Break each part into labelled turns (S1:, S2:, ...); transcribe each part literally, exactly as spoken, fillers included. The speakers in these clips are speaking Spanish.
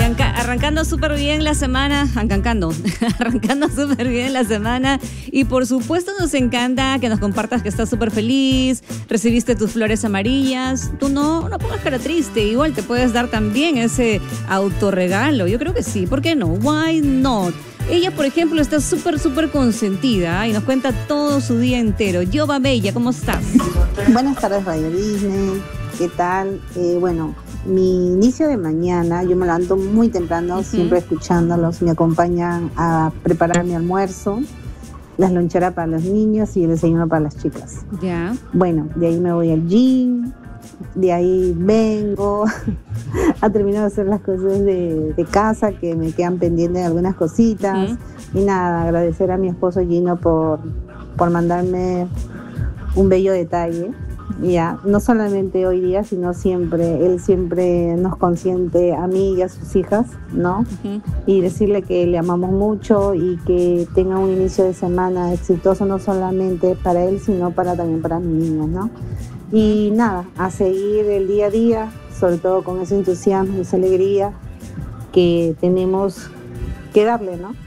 S1: Arranca, arrancando súper bien la semana, arrancando, arrancando súper bien la semana y por supuesto nos encanta que nos compartas que estás súper feliz, recibiste tus flores amarillas, tú no, no pongas cara triste, igual te puedes dar también ese autorregalo, yo creo que sí, ¿por qué no? Why not? Ella, por ejemplo, está súper, súper consentida ¿eh? y nos cuenta todo su día entero. Yoba Bella, ¿cómo estás?
S2: Buenas tardes, Radio Disney. ¿Qué tal? Eh, bueno, mi inicio de mañana, yo me levanto muy temprano, uh-huh. siempre escuchándolos. Me acompañan a preparar mi almuerzo, las loncheras para los niños y el desayuno para las chicas.
S1: Ya. Yeah.
S2: Bueno, de ahí me voy al gym, de ahí vengo a terminar de hacer las cosas de, de casa que me quedan pendientes algunas cositas. Uh-huh. Y nada, agradecer a mi esposo Gino por, por mandarme un bello detalle. Ya, no solamente hoy día, sino siempre, él siempre nos consiente a mí y a sus hijas, ¿no? Uh-huh. Y decirle que le amamos mucho y que tenga un inicio de semana exitoso, no solamente para él, sino para también para mis niños, ¿no? Y nada, a seguir el día a día, sobre todo con ese entusiasmo y esa alegría que tenemos que darle, ¿no?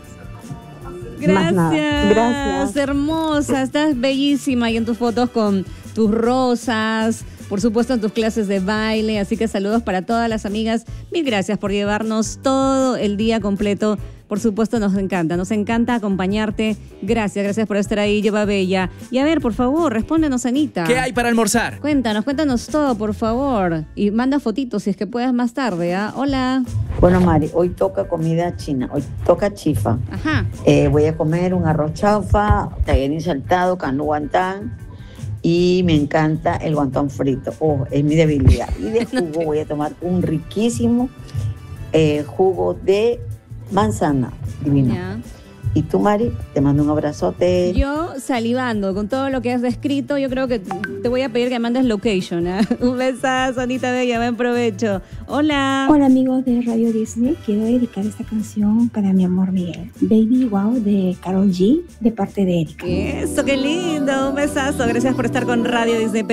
S1: Gracias,
S2: Gracias.
S1: Hermosa, estás bellísima y en tus fotos con tus rosas, por supuesto en tus clases de baile, así que saludos para todas las amigas. Mil gracias por llevarnos todo el día completo. Por supuesto nos encanta, nos encanta acompañarte. Gracias, gracias por estar ahí, Yoba Bella. Y a ver, por favor, respóndenos, Anita.
S3: ¿Qué hay para almorzar?
S1: Cuéntanos, cuéntanos todo, por favor. Y manda fotitos si es que puedes más tarde, ¿ah? Hola.
S4: Bueno, Mari, hoy toca comida china, hoy toca chifa.
S1: Ajá.
S4: Eh, voy a comer un arroz chaufa, tallarín saltado, canú guantán. Y me encanta el guantán frito. Oh, es mi debilidad. Y de jugo voy a tomar un riquísimo eh, jugo de manzana. Divino.
S1: Yeah.
S4: Y tú, Mari, te mando un abrazote.
S1: Yo salivando con todo lo que has descrito, yo creo que te voy a pedir que mandes location, ¿eh? Un besazo, Anita Bella, buen provecho. Hola.
S5: Hola amigos de Radio Disney, quiero dedicar esta canción para mi amor Miguel. Baby Wow de Karol G, de parte de Erika.
S1: Eso, qué lindo, un besazo. Gracias por estar con Radio Disney.